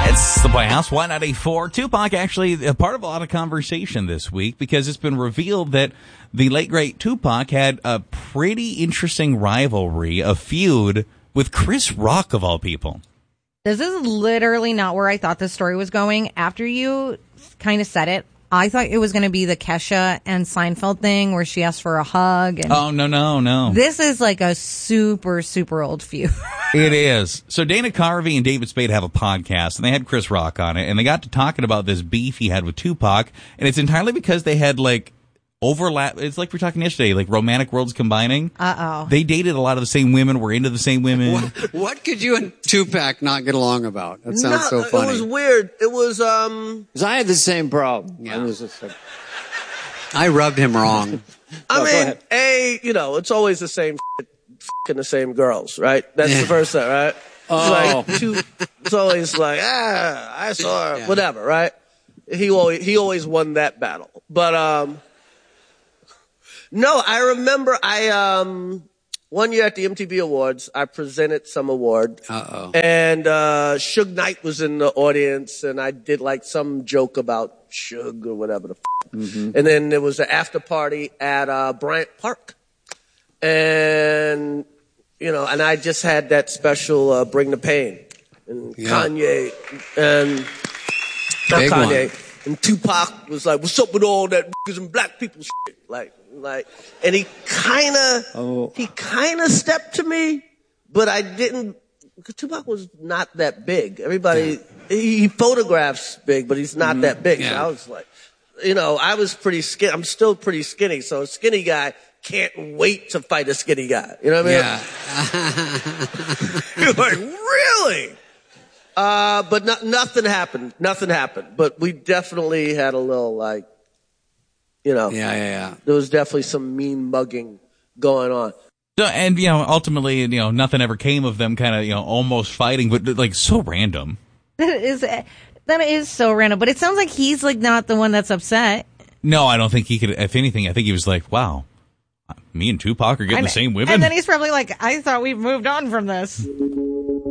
It's the Playhouse, 194. Tupac actually a part of a lot of conversation this week because it's been revealed that the late, great Tupac had a pretty interesting rivalry, a feud with Chris Rock, of all people. This is literally not where I thought this story was going. After you kind of said it, I thought it was going to be the Kesha and Seinfeld thing where she asked for a hug. And oh, no. This is like a super, super old feud. It is. So Dana Carvey and David Spade have a podcast, and they had Chris Rock on it, and they got to talking about this beef he had with Tupac, and it's entirely because they had, like, overlap. It's like we were talking yesterday, like romantic worlds combining. They dated a lot of the same women, were into the same women. What could you and Tupac not get along about? That sounds so funny. It was weird. It was, 'Cause I had the same problem. Yeah. I rubbed him wrong. I mean, it's always the same f***ing the same girls, right? That's the first thing, right? Oh. It's always like, I saw her, whatever, right? He always won that battle. But, no, I remember one year at the MTV Awards, I presented some award. And Suge Knight was in the audience, and I did like some joke about Suge or whatever the f***. Mm-hmm. And then there was an after party at Bryant Park. And, and I just had that special Bring the Pain. And Kanye, and not Big Kanye. One. And Tupac was like, what's up with all that and black people shit? Like, and he kind of stepped to me, but I didn't, because Tupac was not that big. Everybody, he photographs big, but he's not that big. Yeah. So I was like, I was pretty skinny. I'm still pretty skinny. So a skinny guy can't wait to fight a skinny guy. You know what I mean? You're like, really? But nothing happened. Nothing happened. But we definitely had a little Yeah. There was definitely some mean mugging going on. So, and, ultimately, nothing ever came of them kind of, almost fighting, but like so random. That is so random. But it sounds like he's like not the one that's upset. No, I don't think he could. If anything, I think he was like, wow, me and Tupac are getting the same women. And then he's probably like, I thought we've moved on from this.